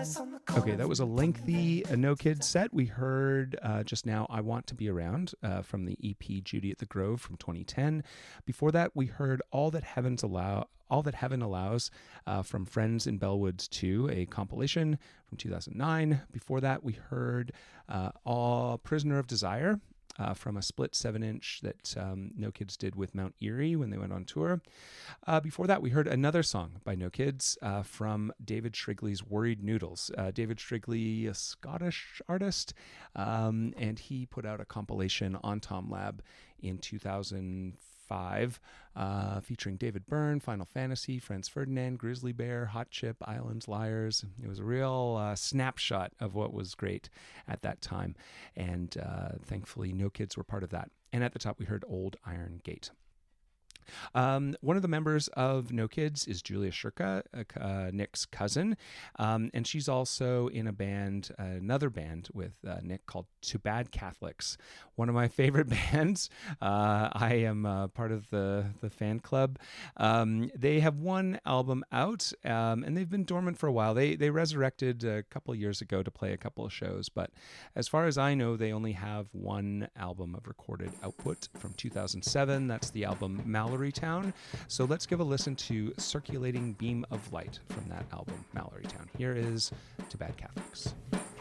Okay, that was a lengthy No Kids set. We heard just now I Want to Be Around from the EP Judy at the Grove from 2010. Before that, we heard All That Heaven Allows from Friends in Bellwoods 2, a compilation from 2009. Before that, we heard All Prisoner of Desire from a split 7-inch that No Kids did with Mount Erie when they went on tour. Before that, we heard another song by No Kids from David Shrigley's Worried Noodles. David Shrigley, a Scottish artist, and he put out a compilation on Tom Lab in 2005 featuring David Byrne, Final Fantasy, Franz Ferdinand, Grizzly Bear, Hot Chip, Islands, Liars. It was a real snapshot of what was great at that time, and thankfully No Kids were part of that. And at the top we heard Old Iron Gate. One of the members of No Kids is Julia Shurka, Nick's cousin, and she's also in a band, another band with Nick called Too Bad Catholics, one of my favorite bands. I am part of the fan club. They have one album out, and they've been dormant for a while. They resurrected a couple of years ago to play a couple of shows, but as far as I know, they only have one album of recorded output from 2007. That's the album Mallory Town. So let's give a listen to Circulating Beam of Light from that album, Mallory Town. Here is Too Bad Catholics.